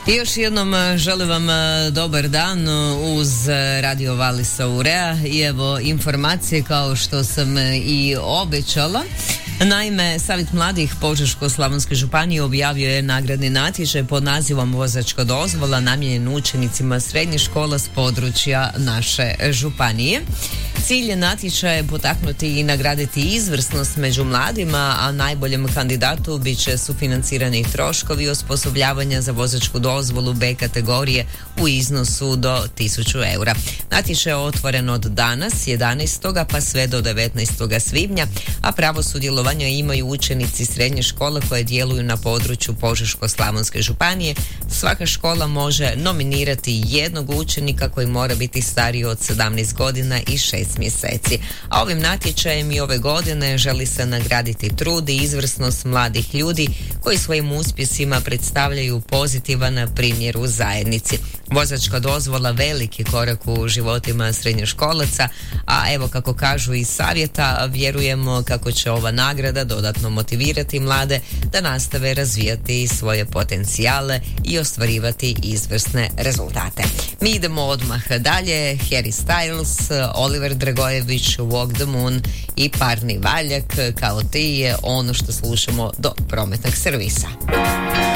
I još jednom želim vam dobar dan uz Radio Valisa Urea i evo informacije kao što sam i obećala. Naime, Savjet mladih Požeško-slavonske županije objavio je nagradni natječaj pod nazivom Vozačka dozvola namijenjen učenicima srednjih škola s područja naše županije. Cilj je natječaja potaknuti i nagraditi izvrsnost među mladima, a najboljem kandidatu bit će sufinancirani troškovi osposobljavanja za vozačku dozvolu B kategorije u iznosu do 1000 eura. Natječaj je otvoren od danas 11. pa sve do 19. svibnja, a pravo sudjelovanja imaju učenici srednje škole koje djeluju na području Požeško-slavonske županije. Svaka škola može nominirati jednog učenika koji mora biti stariji od 17 godina i 6 mjeseci. A ovim natječajem i ove godine želi se nagraditi trud i izvrsnost mladih ljudi koji svojim uspjesima predstavljaju pozitivan primjer u zajednici. Vozačka dozvola veliki korak u životima srednjoškolaca, a evo kako kažu iz savjeta, vjerujemo kako će ova nagrada dodatno motivirati mlade da nastave razvijati svoje potencijale i ostvarivati izvrsne rezultate. Mi idemo odmah dalje. Harry Styles, Oliver Dragojević, Walk the Moon i parni valjak Kao ti je ono što slušamo do prometnog servisa.